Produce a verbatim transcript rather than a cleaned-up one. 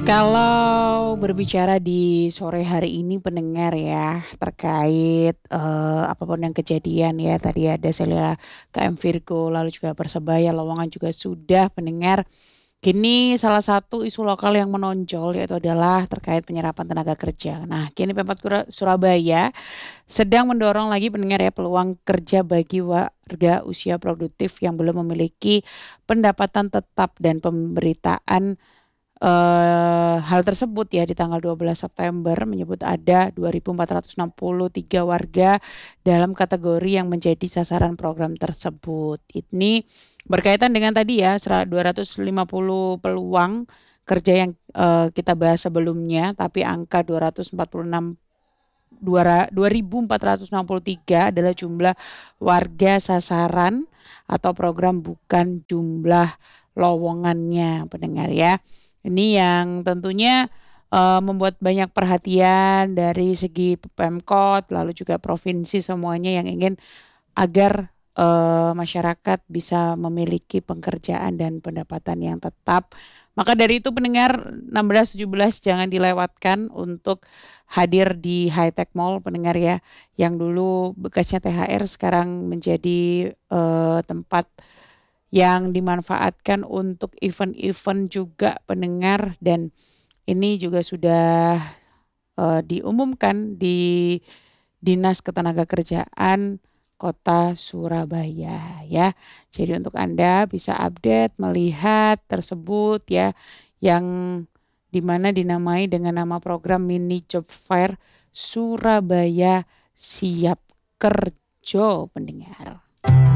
Kalau berbicara di sore hari ini pendengar ya, terkait, eee, apa yang kejadian ya, tadi ada Sheila K M Virgo, lalu juga Persebaya, Lowongan juga sudah pendengar. Kini salah satu isu lokal yang menonjol yaitu adalah terkait penyerapan tenaga kerja. Nah, kini Pemkot Kura Surabaya sedang mendorong lagi pendengar ya, peluang kerja bagi warga usia produktif yang belum memiliki pendapatan tetap dan pemberitaan Eee, hal tersebut ya di tanggal dua belas September menyebut ada dua ribu empat ratus enam puluh tiga warga dalam kategori yang menjadi sasaran program tersebut. Ini berkaitan dengan tadi ya sera dua ratus lima puluh peluang kerja yang, eee, kita bahas sebelumnya, tapi angka dua ratus empat puluh enam dua ra dua ribu empat ratus enam puluh tiga adalah jumlah warga sasaran atau program, bukan jumlah lowongannya pendengar ya. Ini yang tentunya, eee, membuat banyak perhatian dari segi Pemkot, lalu juga provinsi semuanya yang ingin agar, eee, masyarakat bisa memiliki pekerjaan dan pendapatan yang tetap. Maka dari itu pendengar enam belas, tujuh belas jangan dilewatkan untuk hadir di High Tech Mall pendengar ya, yang dulu bekasnya T H R sekarang menjadi, eee, tempat yang dimanfaatkan untuk event-event juga pendengar, dan ini juga sudah, eee, diumumkan di Dinas Ketenagakerjaan Kota Surabaya ya. Jadi untuk Anda bisa update, melihat tersebut ya, yang di mana dinamai dengan nama program Mini Job Fair Surabaya Siap Kerja pendengar.